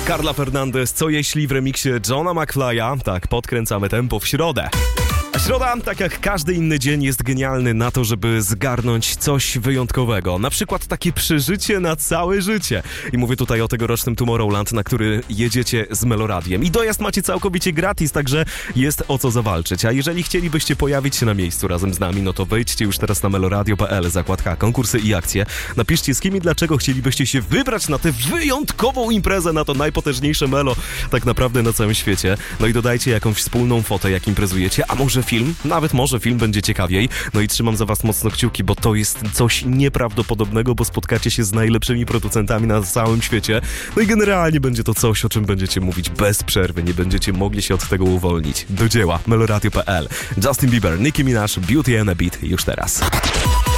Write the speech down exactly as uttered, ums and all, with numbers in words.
Carla Fernandez, co jeśli w remiksie Johna McFly'a? Tak, podkręcamy tempo w środę. A środa, tak jak każdy inny dzień, jest genialny na to, żeby zgarnąć coś wyjątkowego. Na przykład takie przeżycie na całe życie. I mówię tutaj o tegorocznym Tomorrowland, na który jedziecie z Meloradiem. I dojazd macie całkowicie gratis, także jest o co zawalczyć. A jeżeli chcielibyście pojawić się na miejscu razem z nami, no to wejdźcie już teraz na meloradio kropka p l, zakładka konkursy i akcje. Napiszcie, z kim i dlaczego chcielibyście się wybrać na tę wyjątkową imprezę, na to najpotężniejsze melo tak naprawdę na całym świecie. No i dodajcie jakąś wspólną fotę, jak imprezujecie, a może film? Nawet może film będzie ciekawiej. No i trzymam za was mocno kciuki, bo to jest coś nieprawdopodobnego, bo spotkacie się z najlepszymi producentami na całym świecie. No i generalnie będzie to coś, o czym będziecie mówić bez przerwy. Nie będziecie mogli się od tego uwolnić. Do dzieła. meloradio kropka p l. Justin Bieber, Nicki Minaj, Beauty and a Beat już teraz.